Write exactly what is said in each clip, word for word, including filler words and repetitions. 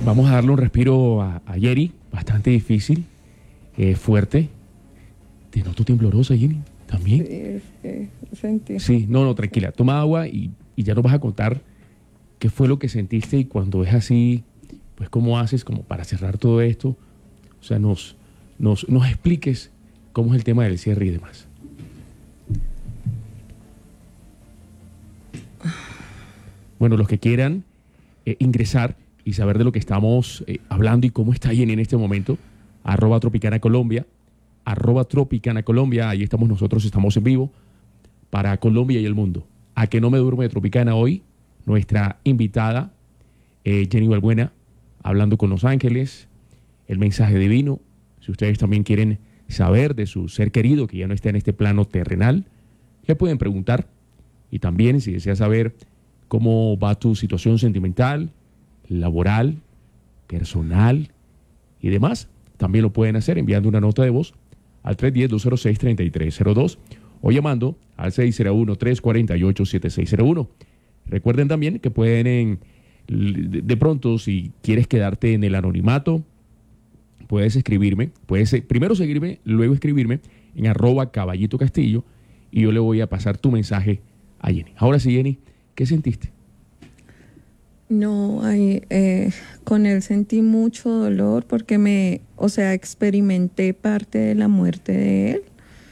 Vamos a darle un respiro a, a Jenny, bastante difícil, eh, fuerte. Te noto temblorosa, Jenny, también. Sí, es que sentí. Sí, no, no, tranquila. Toma agua y, y ya nos vas a contar qué fue lo que sentiste y cuando es así, pues cómo haces como para cerrar todo esto. O sea, nos, nos, nos expliques cómo es el tema del cierre y demás. Bueno, los que quieran eh, ingresar y saber de lo que estamos eh, hablando y cómo está Jenny en este momento, arroba Tropicana Colombia, arroba Tropicana Colombia, ahí estamos nosotros, estamos en vivo para Colombia y el mundo. A que no me duermo de Tropicana hoy, nuestra invitada, eh, Jenny Balbuena, hablando con Los Ángeles, el mensaje divino. Si ustedes también quieren saber de su ser querido que ya no está en este plano terrenal, le pueden preguntar. Y también si desea saber cómo va tu situación sentimental, laboral, personal y demás, también lo pueden hacer enviando una nota de voz al tres uno cero, dos cero seis, tres tres cero dos o llamando al seis cero uno, tres cuatro ocho, siete seis cero uno. Recuerden también que pueden, en, de pronto, si quieres quedarte en el anonimato, puedes escribirme, puedes primero seguirme, luego escribirme en arroba Caballito Castillo y yo le voy a pasar tu mensaje a Jenny. Ahora sí, Jenny, ¿qué sentiste? No, ay, eh, con él sentí mucho dolor porque me, o sea, experimenté parte de la muerte de él.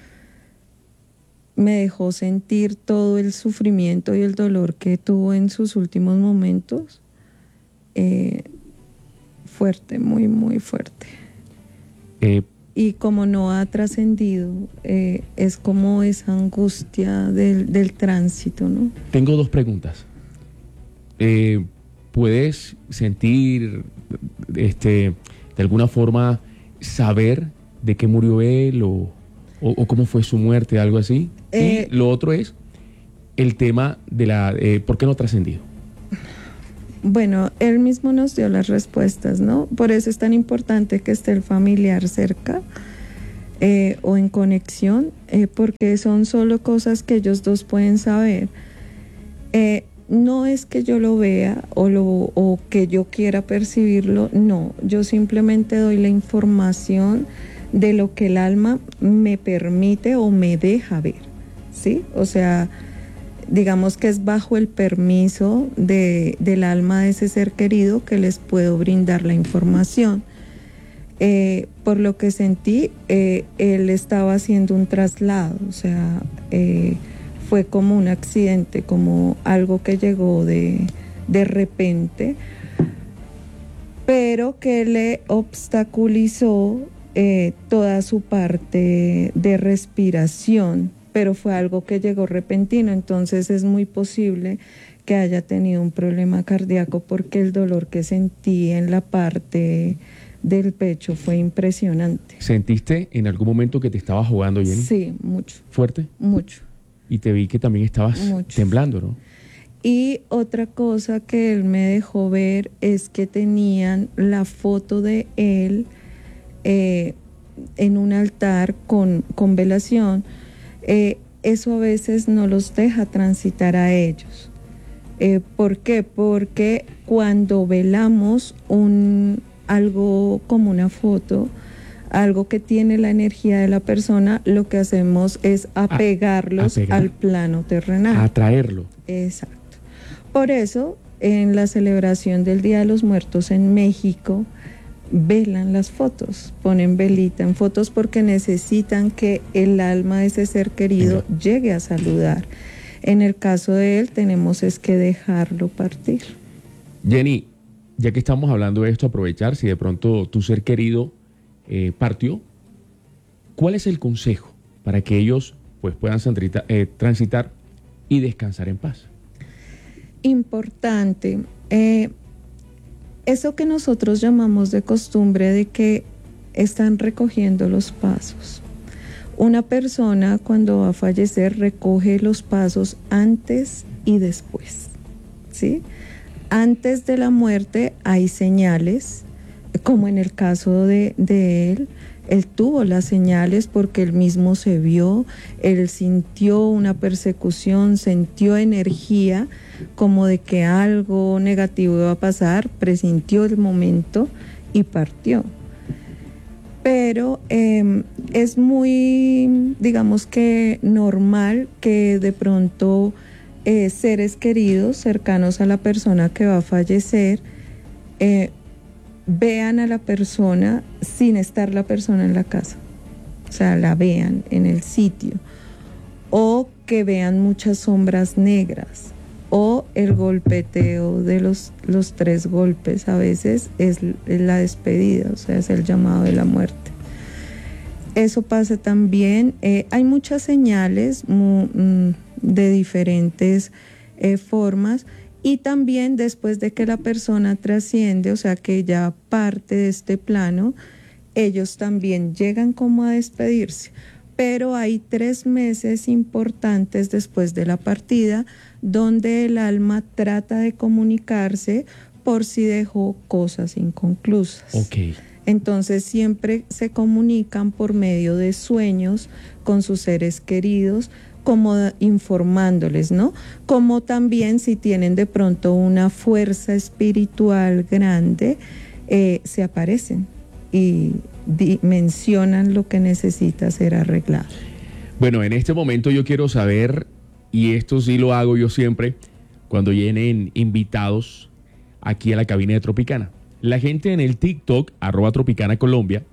Me dejó sentir todo el sufrimiento y el dolor que tuvo en sus últimos momentos. Eh, fuerte, muy, muy fuerte. Eh, y como no ha trascendido, eh, es como esa angustia del, del tránsito, ¿no? Tengo dos preguntas. Eh, ¿Puedes sentir, este, de alguna forma, saber de qué murió él o, o, o cómo fue su muerte, algo así? Eh, y lo otro es el tema de la, eh, ¿por qué no ha trascendido? Bueno, él mismo nos dio las respuestas, ¿no? Por eso es tan importante que esté el familiar cerca eh, o en conexión, eh, porque son solo cosas que ellos dos pueden saber. Eh, no es que yo lo vea o, lo, o que yo quiera percibirlo, no. Yo simplemente doy la información de lo que el alma me permite o me deja ver, ¿sí? O sea, digamos que es bajo el permiso de, del alma de ese ser querido que les puedo brindar la información. Eh, por lo que sentí, eh, él estaba haciendo un traslado, o sea, eh, fue como un accidente, como algo que llegó de, de repente, pero que le obstaculizó eh, toda su parte de respiración, pero fue algo que llegó repentino, entonces es muy posible que haya tenido un problema cardíaco porque el dolor que sentí en la parte del pecho fue impresionante. ¿Sentiste en algún momento que te estabas jugando, Jenny? Sí, mucho. ¿Fuerte? Mucho. Y te vi que también estabas mucho. temblando, ¿no? Y otra cosa que él me dejó ver es que tenían la foto de él eh, en un altar con, con velación. Eh, eso a veces no los deja transitar a ellos. Eh, ¿Por qué? Porque cuando velamos un, algo como una foto, algo que tiene la energía de la persona, lo que hacemos es apegarlos a, apegar. al plano terrenal. Atraerlo. Exacto. Por eso, en la celebración del Día de los Muertos en México, velan las fotos, ponen velita en fotos porque necesitan que el alma de ese ser querido Venga. llegue a saludar. En el caso de él, tenemos es que dejarlo partir. Jenny, ya que estamos hablando de esto, aprovechar, si de pronto tu ser querido eh, partió, ¿cuál es el consejo para que ellos pues, puedan transitar, eh, transitar y descansar en paz? Importante. Eh, Eso que nosotros llamamos de costumbre de que están recogiendo los pasos. Una persona cuando va a fallecer recoge los pasos antes y después, ¿sí? Antes de la muerte hay señales, como en el caso de, de él, Él tuvo las señales porque él mismo se vio, él sintió una persecución, sintió energía como de que algo negativo iba a pasar, presintió el momento y partió. Pero eh, es muy, digamos que normal que de pronto eh, seres queridos cercanos a la persona que va a fallecer eh, vean a la persona sin estar la persona en la casa, o sea, la vean en el sitio, o que vean muchas sombras negras, o el golpeteo de los, los tres golpes a veces es la despedida, o sea, es el llamado de la muerte. Eso pasa también, eh, hay muchas señales mu, mm, de diferentes eh, formas, y también después de que la persona trasciende, o sea, que ya parte de este plano, ellos también llegan como a despedirse. Pero hay tres meses importantes después de la partida donde el alma trata de comunicarse por si dejó cosas inconclusas. Okay. Entonces siempre se comunican por medio de sueños con sus seres queridos, como informándoles, ¿no? Como también si tienen de pronto una fuerza espiritual grande, eh, se aparecen y di- mencionan lo que necesita ser arreglado. Bueno, en este momento yo quiero saber, y esto sí lo hago yo siempre, cuando vienen invitados aquí a la cabina de Tropicana. La gente en el TikTok, arroba Tropicana Colombia,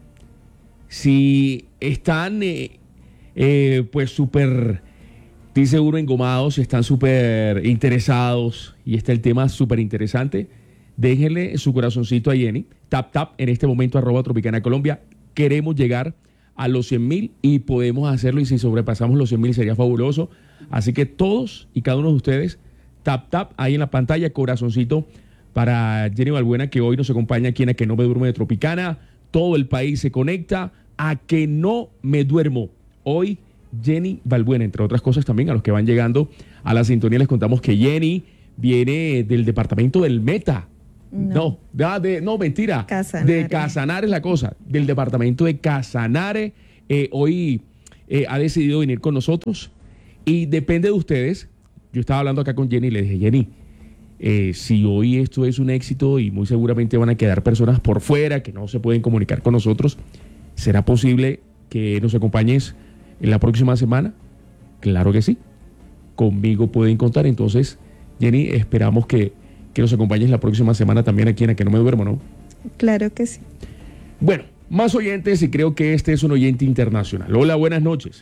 si están eh, eh, pues súper, estoy seguro, engomados, si están súper interesados y está el tema súper interesante, déjenle su corazoncito a Jenny, tap tap en este momento, arroba Tropicana Colombia. Queremos llegar a los cien mil y podemos hacerlo, y si sobrepasamos los cien mil sería fabuloso. Así que todos y cada uno de ustedes, tap tap ahí en la pantalla, corazoncito para Jenny Balbuena, que hoy nos acompaña aquí en A Que No Me Duermo de Tropicana. Todo el país se conecta a Que No Me Duermo. Hoy Jenny Balbuena, entre otras cosas también, a los que van llegando a la sintonía les contamos que Jenny viene del departamento del Meta. No, no, de, no mentira. Casanare. De Casanare es la cosa, del departamento de Casanare. Eh, hoy eh, ha decidido venir con nosotros y depende de ustedes. Yo estaba hablando acá con Jenny y le dije, Jenny, eh, si hoy esto es un éxito y muy seguramente van a quedar personas por fuera que no se pueden comunicar con nosotros, ¿será posible que nos acompañes en la próxima semana? Claro que sí. Conmigo pueden contar. Entonces, Jenny, esperamos que, que nos acompañes la próxima semana también aquí en A Que No Me Duermo, ¿no? Claro que sí. Bueno, más oyentes y creo que este es un oyente internacional. Hola, buenas noches.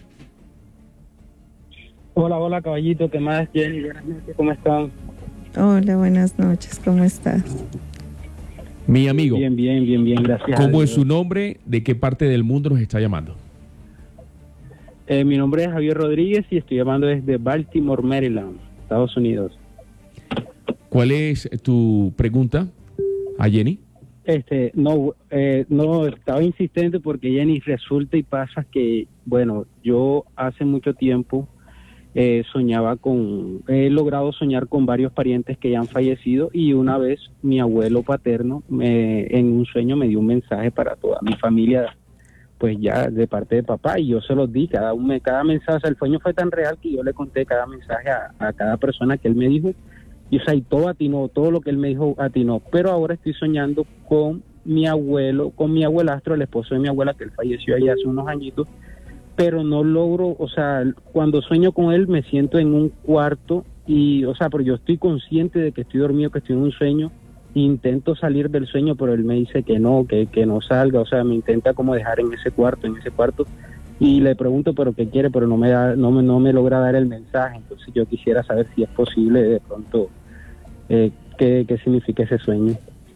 Hola, hola, caballito, ¿qué más, Jenny? Buenas noches, ¿cómo están? Hola, buenas noches, ¿cómo estás? Mi amigo. Bien, bien, bien, bien, gracias. ¿Cómo es su nombre? ¿De qué parte del mundo nos está llamando? Eh, mi nombre es Javier Rodríguez y estoy llamando desde Baltimore, Maryland, Estados Unidos. ¿Cuál es tu pregunta a Jenny? Este, no, eh, no, estaba insistente porque Jenny, resulta y pasa que, bueno, yo hace mucho tiempo eh, soñaba con, he logrado soñar con varios parientes que ya han fallecido, y una vez mi abuelo paterno me, en un sueño me dio un mensaje para toda mi familia, pues ya de parte de papá, y yo se los di, cada, un, cada mensaje, o sea, el sueño fue tan real que yo le conté cada mensaje a, a cada persona que él me dijo, y o sea, y todo atinó, todo lo que él me dijo atinó, pero ahora estoy soñando con mi abuelo, con mi abuelastro, el esposo de mi abuela, que él falleció allá hace unos añitos, pero no logro, o sea, cuando sueño con él me siento en un cuarto, y, o sea, pero yo estoy consciente de que estoy dormido, que estoy en un sueño, intento salir del sueño, pero él me dice que no, que, que no salga, o sea, me intenta como dejar en ese cuarto, en ese cuarto, y le pregunto, pero qué quiere, pero no me da, no me, no me logra dar el mensaje. Entonces yo quisiera saber si es posible de pronto, eh, qué, qué significa ese sueño.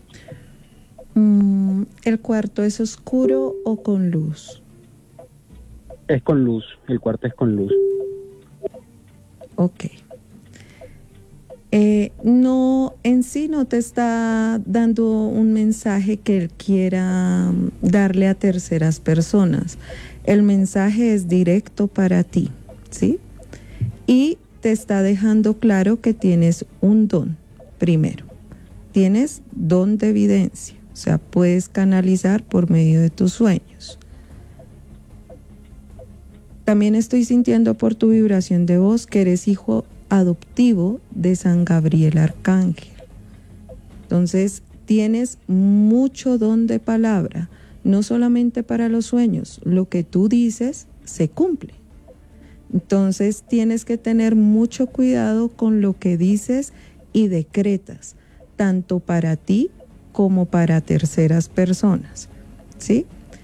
Mm, ¿el cuarto es oscuro o con luz? Es con luz, el cuarto es con luz. Ok. Eh, no, en sí no te está dando un mensaje que él quiera darle a terceras personas. El mensaje es directo para ti, ¿sí? Y te está dejando claro que tienes un don, primero. Tienes don de evidencia, o sea, puedes canalizar por medio de tus sueños. También estoy sintiendo por tu vibración de voz que eres hijo adoptivo de San Gabriel Arcángel. Entonces, tienes mucho don de palabra, no solamente para los sueños, lo que tú dices se cumple. Entonces, tienes que tener mucho cuidado con lo que dices y decretas, tanto para ti como para terceras personas, ¿sí?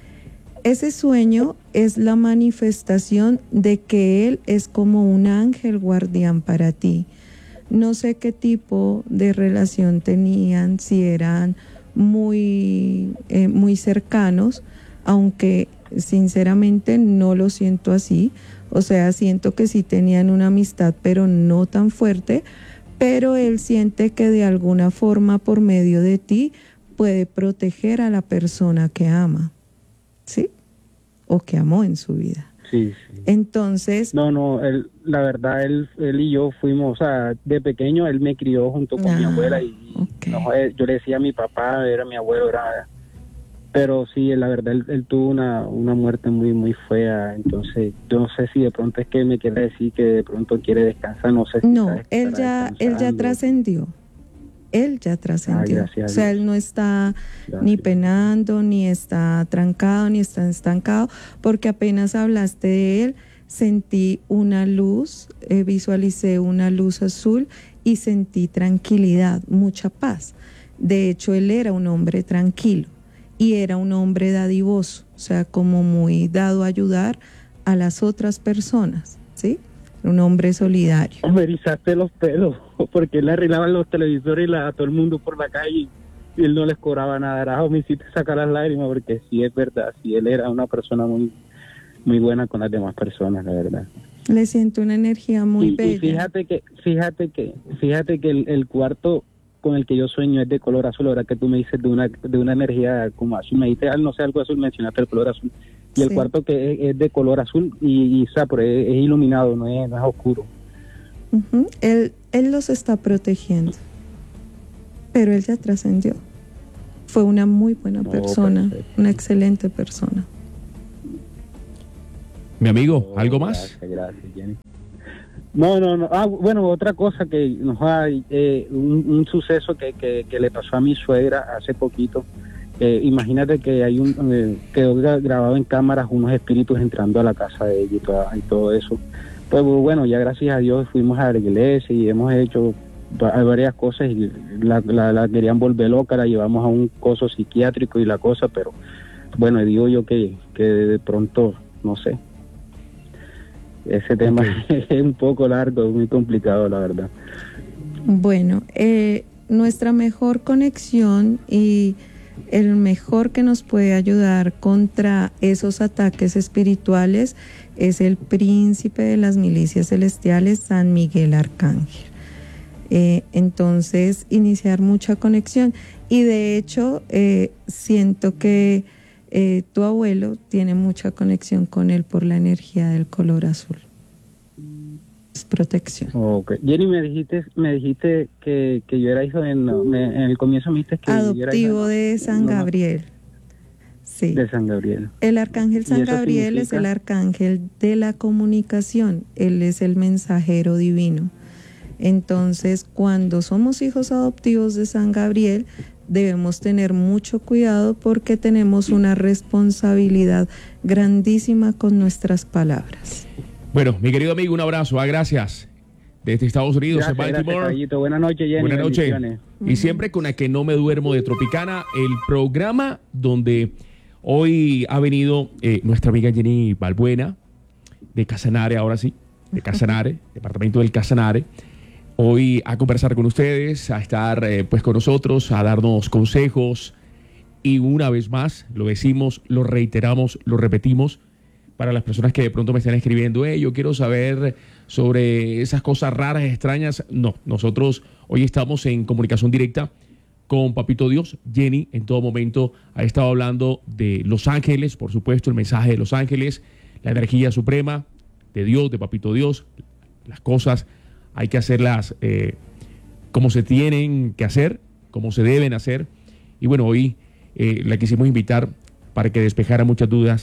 Ese sueño es la manifestación de que él es como un ángel guardián para ti. No sé qué tipo de relación tenían, si eran muy, eh, muy cercanos, aunque sinceramente no lo siento así. O sea, siento que sí tenían una amistad, pero no tan fuerte, pero él siente que de alguna forma por medio de ti puede proteger a la persona que ama, ¿sí? O que amó en su vida. Sí, sí. Entonces... No, no, él, la verdad, él, él y yo fuimos, o sea, de pequeño él me crió junto con ah, mi abuela y okay. no, yo le decía a mi papá, era mi abuelo, era... Pero sí, la verdad, él, él tuvo una, una muerte muy, muy fea, entonces yo no sé si de pronto es que me quiere decir que de pronto quiere descansar, no sé si no, él ya, él ya trascendió. Él ya trascendió. Ah, o sea, él no está gracias. Ni penando, ni está trancado, ni está estancado, porque apenas hablaste de él, sentí una luz, eh, visualicé una luz azul y sentí tranquilidad, mucha paz. De hecho, él era un hombre tranquilo y era un hombre dadivoso, o sea, como muy dado a ayudar a las otras personas, ¿sí? Un hombre solidario. Me erizaste los pelos, porque él arreglaban los televisores y la, a todo el mundo por la calle y él no les cobraba nada. Arajo, me hiciste sacar las lágrimas, porque sí es verdad, sí, él era una persona muy, muy buena con las demás personas, la verdad. Le siento una energía muy y, bella. Y fíjate que, fíjate que, fíjate que el, el cuarto con el que yo sueño es de color azul. Ahora que tú me dices de una, de una energía como azul, me dijiste, no sé, algo azul, mencionaste el color azul. Y el sí. cuarto que es, es de color azul y, y o sea, pero es, es iluminado, no es, no es oscuro. Uh-huh. Él, él los está protegiendo, pero él ya trascendió. Fue una muy buena no, persona, perfecto. Una excelente persona. Mi amigo, ¿algo más? Gracias, gracias, Jenny. No, no, no. Ah, bueno, otra cosa que nos ha, eh, un, un suceso que, que, que le pasó a mi suegra hace poquito. Eh, imagínate que hay un eh, quedó grabado en cámaras unos espíritus entrando a la casa de ella y, toda, y todo eso. Pues bueno, ya gracias a Dios fuimos a la iglesia y hemos hecho varias cosas y la, la, la querían volver loca, la llevamos a un coso psiquiátrico y la cosa, pero bueno, digo yo que, que de pronto, no sé, ese tema okay. es un poco largo, muy complicado, la verdad. Bueno, eh, nuestra mejor conexión y el mejor que nos puede ayudar contra esos ataques espirituales es el príncipe de las milicias celestiales, San Miguel Arcángel. Eh, entonces, iniciar mucha conexión. Y de hecho, eh, siento que eh, tu abuelo tiene mucha conexión con él por la energía del color azul. Es protección. Okay. Jenny, me dijiste, me dijiste que, que yo era hijo de, no, me, en el comienzo me dijiste que adoptivo yo era hijo de, de San no, Gabriel. Sí. De San Gabriel. El arcángel San Gabriel significa? Es el arcángel de la comunicación. Él es el mensajero divino. Entonces, cuando somos hijos adoptivos de San Gabriel, debemos tener mucho cuidado porque tenemos una responsabilidad grandísima con nuestras palabras. Bueno, mi querido amigo, un abrazo, ah, gracias. Desde Estados Unidos, gracias, en Baltimore. Gracias, buenas noches, Jenny. Buenas noches. Y siempre con la que no me duermo de Tropicana, el programa donde hoy ha venido eh, nuestra amiga Jenny Balbuena, de Casanare, ahora sí, de Casanare, departamento del Casanare. Hoy a conversar con ustedes, a estar eh, pues con nosotros, a darnos consejos. Y una vez más, lo decimos, lo reiteramos, lo repetimos, para las personas que de pronto me están escribiendo, hey, yo quiero saber sobre esas cosas raras, extrañas. No, nosotros hoy estamos en comunicación directa con Papito Dios. Jenny en todo momento ha estado hablando de los ángeles, por supuesto, el mensaje de los ángeles, la energía suprema de Dios, de Papito Dios. Las cosas hay que hacerlas eh, como se tienen que hacer, como se deben hacer. Y bueno, hoy eh, la quisimos invitar para que despejara muchas dudas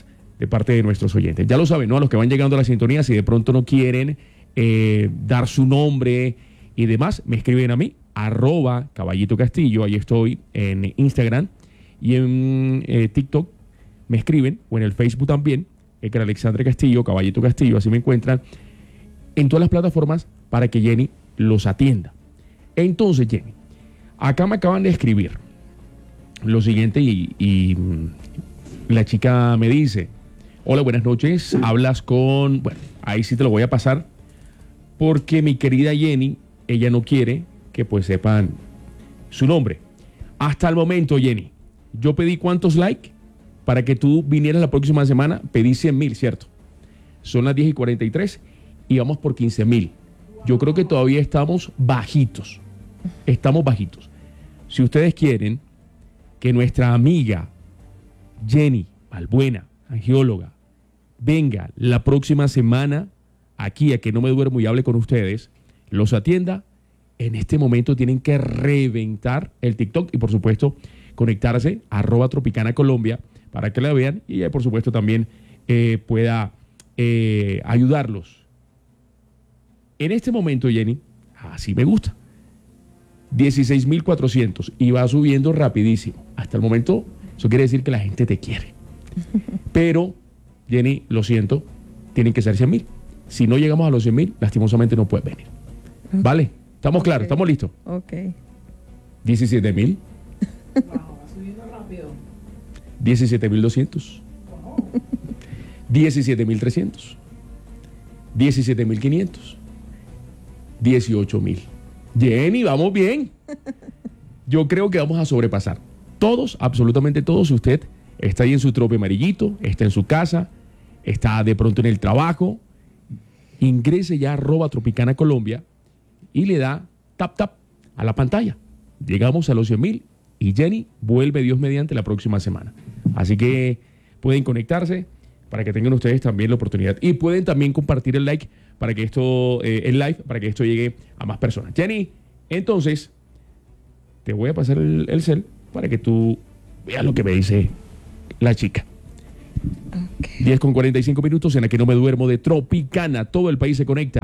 de parte de nuestros oyentes. Ya lo saben, ¿no? A los que van llegando a la sintonía, si de pronto no quieren eh, dar su nombre y demás, me escriben a mí, arroba Caballito Castillo, ahí estoy en Instagram y en eh, TikTok, me escriben, o en el Facebook también, Edgar Alexandre Castillo, Caballito Castillo, así me encuentran, en todas las plataformas para que Jenny los atienda. Entonces, Jenny, acá me acaban de escribir lo siguiente y, y la chica me dice, hola, buenas noches, hablas con... Bueno, ahí sí te lo voy a pasar, porque mi querida Jenny, ella no quiere que pues sepan su nombre. Hasta el momento, Jenny, yo pedí cuántos likes para que tú vinieras la próxima semana, pedí cien mil, ¿cierto? Son las diez y cuarenta y tres y vamos por quince mil. Yo creo que todavía estamos bajitos, estamos bajitos. Si ustedes quieren que nuestra amiga Jenny Balbuena, angióloga, venga la próxima semana aquí a Que No Me Duermo y hable con ustedes, los atienda, en este momento tienen que reventar el TikTok y por supuesto conectarse a arroba Tropicana Colombia para que la vean y ella por supuesto también eh, pueda eh, ayudarlos. En este momento, Jenny, así me gusta, dieciséis mil cuatrocientos y va subiendo rapidísimo. Hasta el momento, eso quiere decir que la gente te quiere. Pero, Jenny, lo siento, tienen que ser cien mil. Si no llegamos a los cien mil, lastimosamente no puedes venir. Okay. ¿Vale? ¿Estamos okay. claros? ¿Estamos listos? Ok. diecisiete mil. Wow, va subiendo rápido. diecisiete mil doscientos. Wow. diecisiete mil trescientos. diecisiete mil quinientos. dieciocho mil. Jenny, vamos bien. Yo creo que vamos a sobrepasar. Todos, absolutamente todos. Usted está ahí en su trope amarillito, está en su casa, está de pronto en el trabajo. Ingrese ya a arroba Tropicana Colombia y le da tap tap a la pantalla. Llegamos a los cien mil y Jenny vuelve Dios mediante la próxima semana. Así que pueden conectarse para que tengan ustedes también la oportunidad. Y pueden también compartir el like para que esto, eh, el live, para que esto llegue a más personas. Jenny, entonces, te voy a pasar el, el cel para que tú veas lo que me dice la chica. Okay. diez con cuarenta y cinco minutos en la Que No Me Duermo de Tropicana. Todo el país se conecta.